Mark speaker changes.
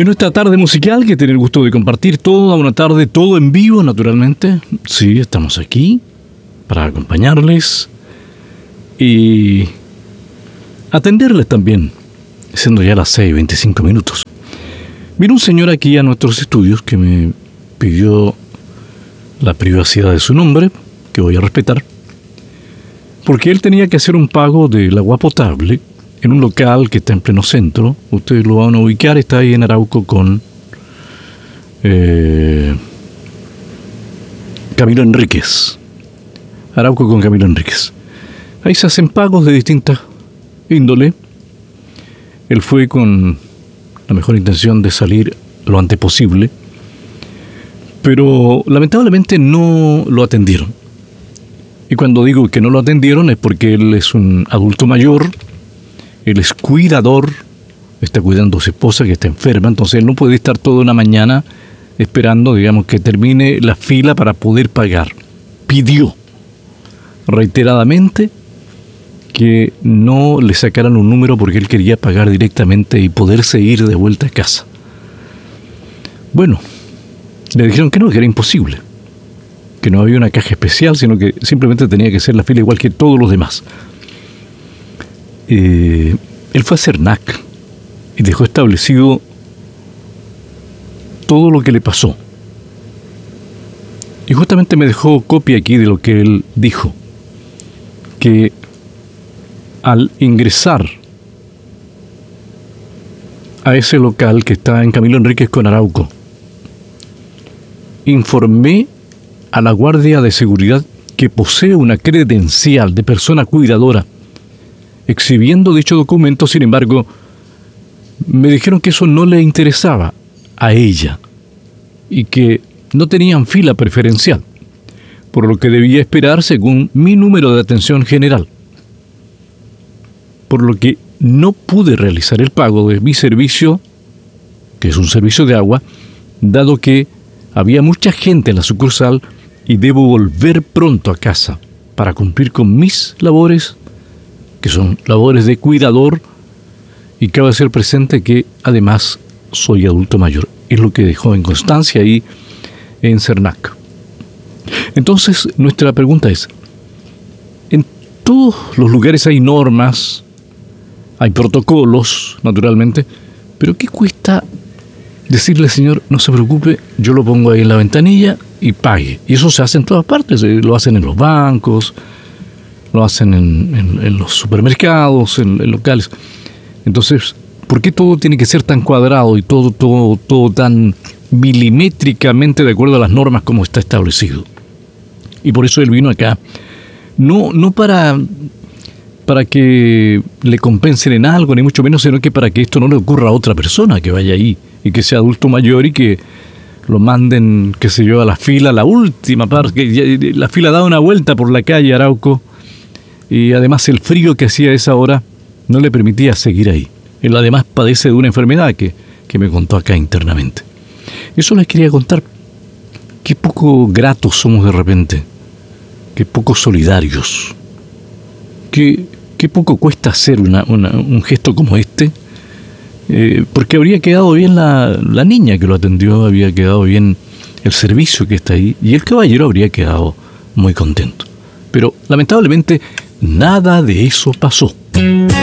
Speaker 1: En nuestra tarde musical, que tiene el gusto de compartir toda una tarde, todo en vivo, naturalmente. Sí, estamos aquí para acompañarles y atenderles también, siendo ya las 6:25. Vino un señor aquí a nuestros estudios que me pidió la privacidad de su nombre, que voy a respetar, porque él tenía que hacer un pago del agua potable en un local que está en pleno centro. Ustedes lo van a ubicar, está ahí en Arauco con Camilo Enríquez. Arauco con Camilo Enríquez. Ahí se hacen pagos de distintas índole. Él fue con la mejor intención de salir lo antes posible, pero lamentablemente no lo atendieron. Y cuando digo que no lo atendieron es porque él es un adulto mayor. Él es cuidador, está cuidando a su esposa que está enferma, entonces él no puede estar toda una mañana esperando, digamos, que termine la fila para poder pagar. Pidió reiteradamente que no le sacaran un número porque él quería pagar directamente y poderse ir de vuelta a casa. Bueno, le dijeron que no, que era imposible, que no había una caja especial, sino que simplemente tenía que ser la fila igual que todos los demás. Él fue a CERNAC y dejó establecido todo lo que le pasó. Y justamente me dejó copia aquí de lo que él dijo, que al ingresar a ese local que está en Camilo Enríquez con Arauco, informé a la guardia de seguridad que posee una credencial de persona cuidadora exhibiendo dicho documento. Sin embargo, me dijeron que eso no le interesaba a ella y que no tenían fila preferencial, por lo que debía esperar según mi número de atención general, por lo que no pude realizar el pago de mi servicio, que es un servicio de agua, dado que había mucha gente en la sucursal y debo volver pronto a casa para cumplir con mis labores, que son labores de cuidador, y cabe hacer presente que además soy adulto mayor. Es lo que dejó en constancia ahí en CERNAC. Entonces, nuestra pregunta es, en todos los lugares hay normas, hay protocolos, naturalmente, pero ¿qué cuesta decirle, señor, no se preocupe, yo lo pongo ahí en la ventanilla y pague? Y eso se hace en todas partes, lo hacen en los bancos, lo hacen en los supermercados, en locales. Entonces, ¿por qué todo tiene que ser tan cuadrado y todo tan milimétricamente de acuerdo a las normas como está establecido? Y por eso él vino acá, no para que le compensen en algo, ni mucho menos, sino que para que esto no le ocurra a otra persona que vaya ahí y que sea adulto mayor y que lo manden, qué sé yo, a la fila, la última parte, que la fila da una vuelta por la calle Arauco. Y además el frío que hacía a esa hora no le permitía seguir ahí. Él además padece de una enfermedad que me contó acá internamente. Eso les quería contar. Qué poco gratos somos de repente. Qué poco solidarios. Qué poco cuesta hacer un gesto como este. Porque habría quedado bien la niña que lo atendió, había quedado bien el servicio que está ahí, y el caballero habría quedado muy contento. Pero lamentablemente nada de eso pasó.